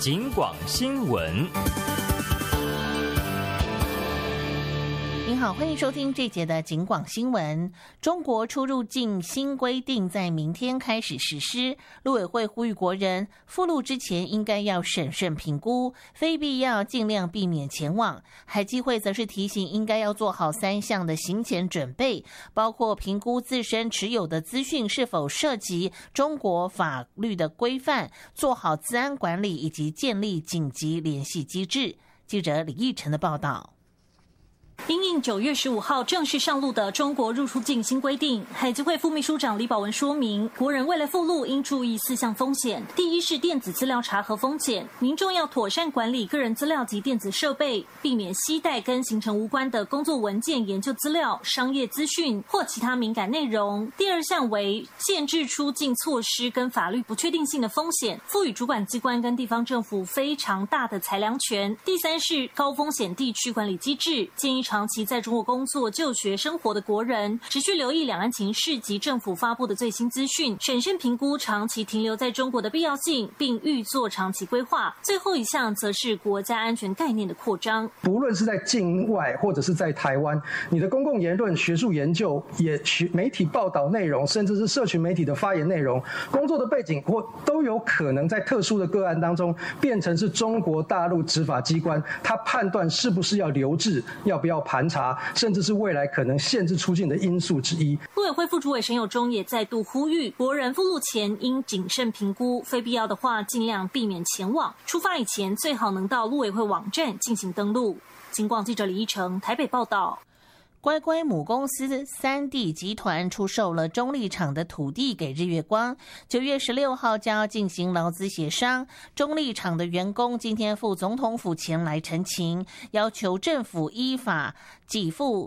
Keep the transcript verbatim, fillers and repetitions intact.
警广新闻。 您好，欢迎收听这节的警广新闻。中国出入境新规定在明天开始实施，陆委会呼吁国人赴陆之前应该要审慎评估，非必要尽量避免前往。海基会则是提醒应该要做好三项的行前准备，包括评估自身持有的资讯是否涉及中国法律的规范，做好资安管理以及建立紧急联系机制。记者李义成的报道。 因应九月十五号正式上路的中国入出境新规定，海基会副秘书长李宝文说明，国人为了赴陆应注意四项风险。第一是电子资料查核风险，民众要妥善管理个人资料及电子设备，避免携带跟行程无关的工作文件、研究资料、商业资讯或其他敏感内容。第二项为限制出境措施跟法律不确定性的风险，赋予主管机关跟地方政府非常大的裁量权。第三是高风险地区管理机制，建议长期在中国工作、就学、生活的国人，持续留意两岸情势及政府发布的最新资讯，审慎评估长期停留在中国的必要性，并预做长期规划。最后一项则是国家安全概念的扩张。 不论是在境外或者是在台湾，你的公共言论、学术研究、也媒体报道内容，甚至是社群媒体的发言内容，工作的背景或都有可能在特殊的个案当中变成是中国大陆执法机关他判断是不是要留置、要不要盘查，甚至是未来可能限制出境的因素之一。 陆委会副主委沈友忠也再度呼吁，国人赴陆前应谨慎评估，非必要的话尽量避免前往。出发以前最好能到陆委会网站进行登录。警广记者李一成台北报道。 乖乖母公司三 D 集团出售了中立厂的土地给日月光，九月十六号将要进行劳资协商。中立厂的员工今天赴总统府前来陈情，要求政府依法给付